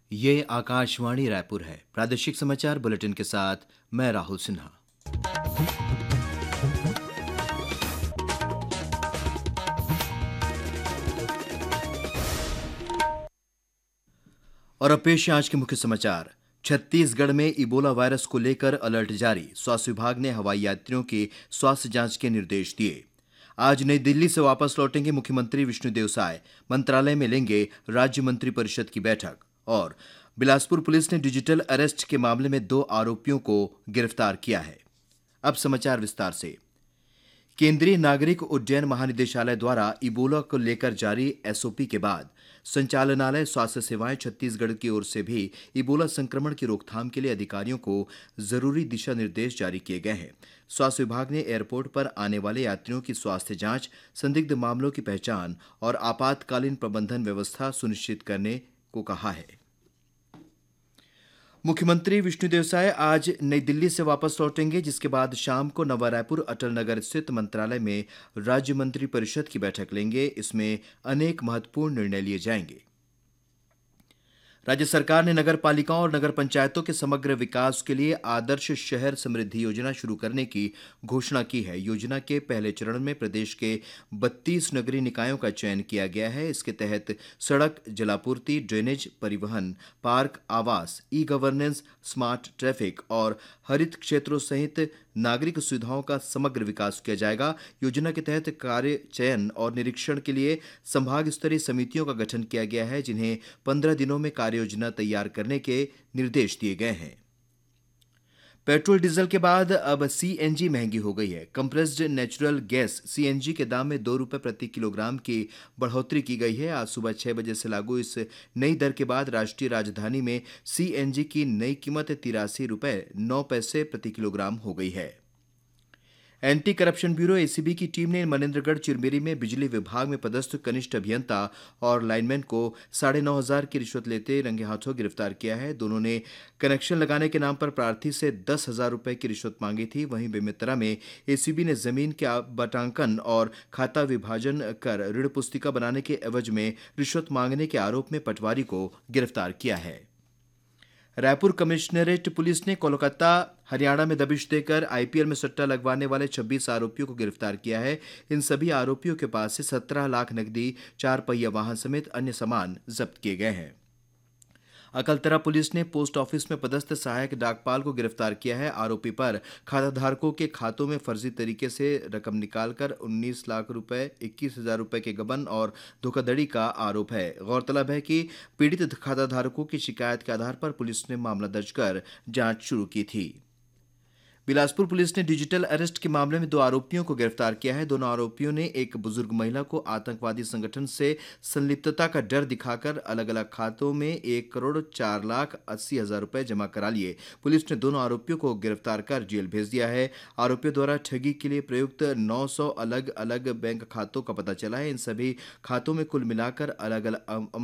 ये आकाशवाणी रायपुर है। प्रादेशिक समाचार बुलेटिन के साथ मैं राहुल सिन्हा। और अब पेश है आज के मुख्य समाचार। छत्तीसगढ़ में इबोला वायरस को लेकर अलर्ट जारी। स्वास्थ्य विभाग ने हवाई यात्रियों की स्वास्थ्य जांच के निर्देश दिए। आज नई दिल्ली से वापस लौटेंगे मुख्यमंत्री विष्णुदेव साय। मंत्रालय में लेंगे राज्य मंत्रिपरिषद की बैठक। और बिलासपुर पुलिस ने डिजिटल अरेस्ट के मामले में 2 आरोपियों को गिरफ्तार किया है। अब समाचार विस्तार से। केंद्रीय नागरिक उड्डयन महानिदेशालय द्वारा इबोला को लेकर जारी एसओपी के बाद संचालनालय स्वास्थ्य सेवाएं छत्तीसगढ़ की ओर से भी इबोला संक्रमण की रोकथाम के लिए अधिकारियों को जरूरी दिशा निर्देश जारी किए गए हैं। स्वास्थ्य विभाग ने एयरपोर्ट पर आने वाले यात्रियों की स्वास्थ्य जांच, संदिग्ध मामलों की पहचान और आपातकालीन प्रबंधन व्यवस्था सुनिश्चित करने को कहा है। मुख्यमंत्री विष्णुदेव साय आज नई दिल्ली से वापस लौटेंगे, जिसके बाद शाम को नवा रायपुर अटल नगर स्थित मंत्रालय में राज्य मंत्रिपरिषद की बैठक लेंगे। इसमें अनेक महत्वपूर्ण निर्णय लिए जाएंगे। राज्य सरकार ने नगर पालिकाओं और नगर पंचायतों के समग्र विकास के लिए आदर्श शहर समृद्धि योजना शुरू करने की घोषणा की है। योजना के पहले चरण में प्रदेश के 32 नगरीय निकायों का चयन किया गया है। इसके तहत सड़क, जलापूर्ति, ड्रेनेज, परिवहन, पार्क, आवास, ई गवर्नेंस, स्मार्ट ट्रैफिक और हरित क्षेत्रों सहित नागरिक सुविधाओं का समग्र विकास किया जाएगा। योजना के तहत कार्य चयन और निरीक्षण के लिए संभाग स्तरीय समितियों का गठन किया गया है, जिन्हें 15 दिनों में कार्य योजना तैयार करने के निर्देश दिए गए हैं। पेट्रोल डीजल के बाद अब सीएनजी महंगी हो गई है। कंप्रेस्ड नेचुरल गैस सीएनजी के दाम में 2 रुपये प्रति किलोग्राम की बढ़ोतरी की गई है। आज सुबह 6 बजे से लागू इस नई दर के बाद राष्ट्रीय राजधानी में सीएनजी की नई कीमत 83 रुपये 9 पैसे प्रति किलोग्राम हो गई है। एंटी करप्शन ब्यूरो एसीबी की टीम ने मनेन्द्रगढ़ चिरमिरी में बिजली विभाग में पदस्थ कनिष्ठ अभियंता और लाइनमैन को 9,500 की रिश्वत लेते रंगे हाथों गिरफ्तार किया है। दोनों ने कनेक्शन लगाने के नाम पर प्रार्थी से 10,000 रुपए की रिश्वत मांगी थी। वहीं बेमेतरा में एसीबी ने जमीन के आवंटन और खाता विभाजन कर ऋण पुस्तिका बनाने के एवज में रिश्वत मांगने के आरोप में पटवारी को गिरफ्तार किया है। रायपुर कमिश्नरेट पुलिस ने कोलकाता, हरियाणा में दबिश देकर आईपीएल में सट्टा लगवाने वाले 26 आरोपियों को गिरफ्तार किया है। इन सभी आरोपियों के पास से 17 लाख नकदी, 4 पहिया वाहन समेत अन्य सामान जब्त किए गए हैं। अकलतरा पुलिस ने पोस्ट ऑफिस में पदस्थ सहायक डाकपाल को गिरफ्तार किया है। आरोपी पर खाताधारकों के खातों में फर्जी तरीके से रकम निकालकर 19 लाख रुपए, 21,000 रुपए के गबन और धोखाधड़ी का आरोप है। गौरतलब है कि पीड़ित खाताधारकों की शिकायत के आधार पर पुलिस ने मामला दर्ज कर जांच शुरू की थी। बिलासपुर पुलिस ने डिजिटल अरेस्ट के मामले में 2 आरोपियों को गिरफ्तार किया है। दोनों आरोपियों ने एक बुजुर्ग महिला को आतंकवादी संगठन से संलिप्तता का डर दिखाकर अलग अलग खातों में 1,04,80,000 रुपए जमा करा लिए। पुलिस ने दोनों आरोपियों को गिरफ्तार कर जेल भेज दिया है। आरोपियों द्वारा ठगी के लिए प्रयुक्त 900 अलग अलग बैंक खातों का पता चला है। इन सभी खातों में कुल मिलाकर अलग अलग